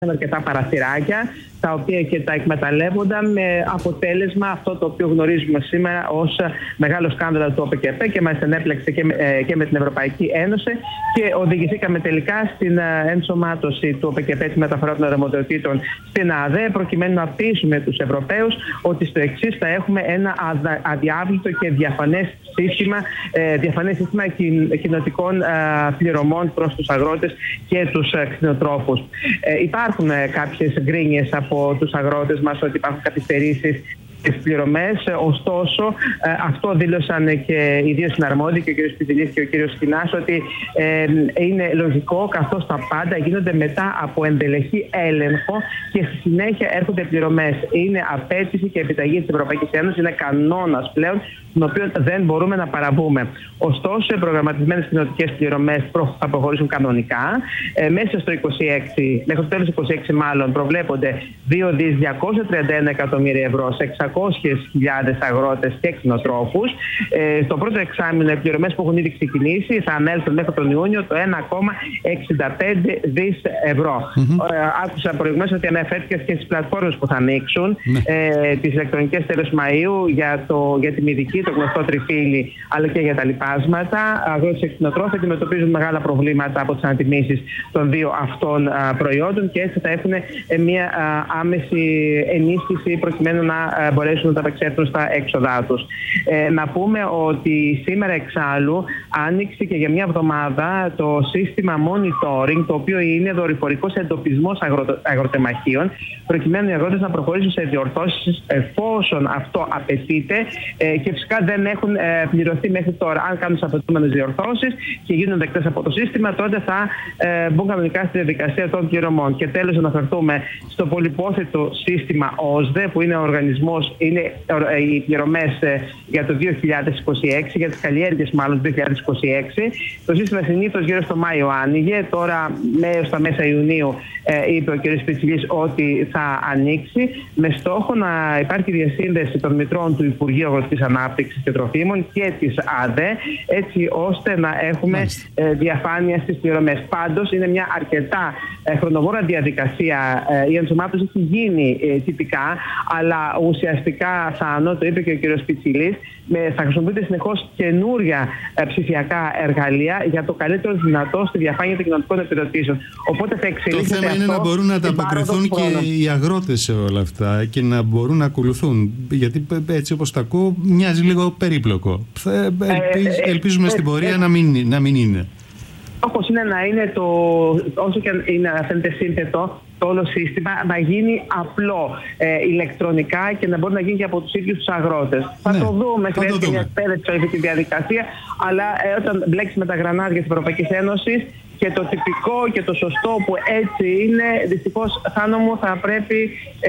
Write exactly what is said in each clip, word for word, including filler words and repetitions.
αρκετά παραθυράκια, τα οποία και τα εκμεταλλεύονταν με αποτέλεσμα αυτό το οποίο γνωρίζουμε σήμερα ως μεγάλο σκάνδαλο του ΟΠΕΚΕΠΕ και μας ενέπλεξε και με, και με την Ευρωπαϊκή Ένωση και οδηγηθήκαμε τελικά στην ενσωμάτωση του ΟΠΕΚΕΠΕ, τη μεταφορά των αρμοδιοτήτων στην ΑΔΕ, προκειμένου να πείσουμε τους Ευρωπαίους ότι στο εξής θα έχουμε ένα αδιάβλητο και διαφανές σύστημα, διαφανές σύστημα κοινοτικών πληρωμών προς τους αγρότες και τους κτηνοτρόφους. Υπάρχουν κάποιες γκρίνιες από τους αγρότες μας ότι υπάρχουν καθυστερήσεις στις πληρωμές, ωστόσο αυτό δήλωσαν και οι δύο συναρμόδιοι, και ο κ. Πιτζηλής και ο κ. Σκινάς, ότι ε, είναι λογικό καθώς τα πάντα γίνονται μετά από ενδελεχή έλεγχο και στη συνέχεια έρχονται πληρωμές. Είναι απέτηση και επιταγή της Ευρωπαϊκής Ένωσης, είναι κανόνας πλέον, τον οποίο δεν μπορούμε να παραβούμε. Ωστόσο, οι προγραμματισμένες κοινοτικές πληρωμές θα προχωρήσουν κανονικά. Ε, μέσα στο είκοσι έξι, μέχρι το τέλος του είκοσι έξι μάλλον, προβλέπονται δύο δισεκατομμύρια διακόσια τριάντα ένα εκατομμύρια ευρώ σε εξακόσιες χιλιάδες αγρότες και κτηνοτρόφους. Ε, στο πρώτο εξάμηνο, οι πληρωμές που έχουν ήδη ξεκινήσει θα ανέλθουν μέχρι τον Ιούνιο το ένα κόμμα εξήντα πέντε δισεκατομμύρια ευρώ. Mm-hmm. Ε, άκουσα προηγουμένως ότι αναφέρθηκε και στις πλατφόρμες που θα ανοίξουν, mm-hmm. ε, τις ηλεκτρονικές τέλος Μαΐου για, το, για την ειδική, το γνωστό τριφύλι, αλλά και για τα λοιπάσματα. Αγρότες και κτηνοτρόφοι αντιμετωπίζουν μεγάλα προβλήματα από τις ανατιμήσεις των δύο αυτών α, προϊόντων και έτσι θα έχουν ε, μια α, άμεση ενίσχυση προκειμένου να α, μπορέσουν να τα απεξέλθουν στα έξοδά τους. Ε, να πούμε ότι σήμερα εξάλλου άνοιξε και για μια εβδομάδα το σύστημα monitoring, το οποίο είναι δορυφορικός εντοπισμός αγροτο, αγροτεμαχίων, προκειμένου οι αγρότες να προχωρήσουν σε διορθώσεις εφόσον αυτό απαιτείται ε, και φυσικά δεν έχουν ε, πληρωθεί μέχρι τώρα. Αν κάνουν τις απαιτούμενες διορθώσεις και γίνουν δεκτές από το σύστημα, τότε θα ε, μπουν κανονικά στη διαδικασία των πληρωμών. Και τέλος, να αναφερθούμε στο πολυπόθετο σύστημα ΟΣΔΕ, που είναι ο οργανισμός, είναι ε, οι πληρωμές ε, για το δύο χιλιάδες είκοσι έξι, για τις καλλιέργειες μάλλον το δύο χιλιάδες είκοσι έξι. Το σύστημα συνήθως γύρω στο Μάιο άνοιγε, τώρα μέχρι στα μέσα Ιουνίου ε, είπε ο κ. Πιτζηλής ότι θα ανοίξει, με στόχο να υπάρχει διασύνδεση των μητρών του Υπουργείου Αγροτικής Ανάπτυξης και Τροφίμων και της ΑΔΕ, έτσι ώστε να έχουμε ε, διαφάνεια στις πληρωμές. Πάντως, είναι μια αρκετά ε, χρονοβόρα διαδικασία. Ε, η ενσωμάτωση έχει γίνει ε, τυπικά, αλλά ουσιαστικά, Θάνο, το είπε και ο κ. Πιτζηλής, θα χρησιμοποιούνται συνεχώς καινούρια ε, ψηφιακά εργαλεία για το καλύτερο δυνατό στη διαφάνεια των κοινωνικών επιδοτήσεων. Οπότε θα εξελίξεται. Το θέμα αυτό είναι να μπορούν να ανταποκριθούν και οι αγρότες σε όλα αυτά και να μπορούν να ακολουθούν. Γιατί έτσι όπως τα ακούω, μοιάζει λίγο περίπλοκο. Ελπίζ, ελπίζουμε ε, στην πορεία ε, να, μην, να μην είναι. Όπως είναι να είναι το, όσο και αν είναι να φαίνεται σύνθετο, το όλο σύστημα να γίνει απλό ε, ηλεκτρονικά και να μπορεί να γίνει και από τους ίδιους τους αγρότες. Ναι, θα το δούμε, χρειάζεται μια εκπαίδευση σε αυτή τη διαδικασία, αλλά ε, όταν μπλέξει με τα γρανάζια της Ευρωπαϊκής Ένωσης και το τυπικό και το σωστό που έτσι είναι, δυστυχώς, Θάνο μου, θα πρέπει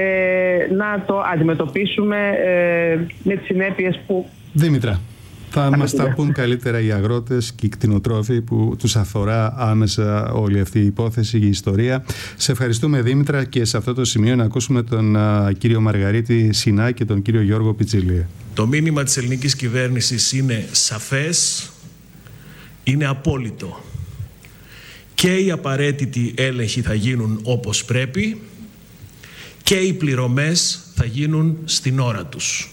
ε, να το αντιμετωπίσουμε ε, με τις συνέπειες που... Δήμητρα, θα μας τα πούν καλύτερα οι αγρότες και οι κτηνοτρόφοι που τους αφορά άμεσα όλη αυτή η υπόθεση, η ιστορία. Σε ευχαριστούμε, Δήμητρα, και σε αυτό το σημείο να ακούσουμε τον α, κύριο Μαργαρίτη Σινά και τον κύριο Γιώργο Πιτζηλή. Το μήνυμα της ελληνικής κυβέρνησης είναι σαφές, είναι απόλυτο. Και οι απαραίτητοι έλεγχοι θα γίνουν όπως πρέπει και οι πληρωμές θα γίνουν στην ώρα τους.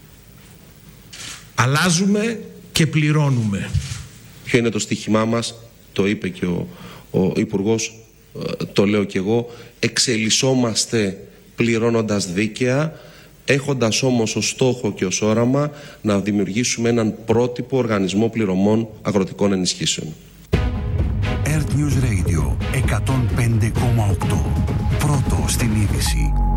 Αλλάζουμε και πληρώνουμε. Ποιο είναι το στοίχημά μας, το είπε και ο, ο Υπουργός, το λέω και εγώ, εξελισσόμαστε πληρώνοντας δίκαια, έχοντας όμως ως στόχο και ως όραμα να δημιουργήσουμε έναν πρότυπο οργανισμό πληρωμών αγροτικών ενισχύσεων. Earth News Radio εκατόν πέντε κόμμα οκτώ. Πρώτο στην είδηση.